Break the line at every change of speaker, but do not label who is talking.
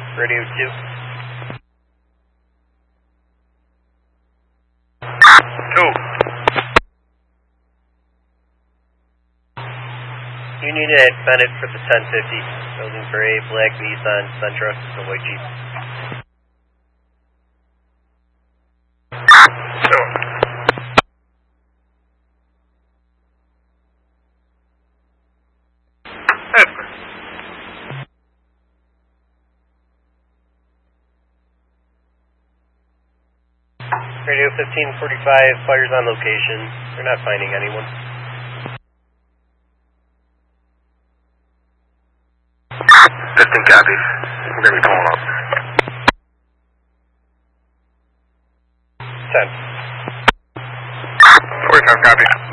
Radio 2.
2.
You need to Bennett for the 1050. Building for a black Nissan Sentra, the white Jeep.
2.
Radio 1545, fires on location. They're not finding anyone.
15 copies. We're going to be pulling up.
10.
45 copies.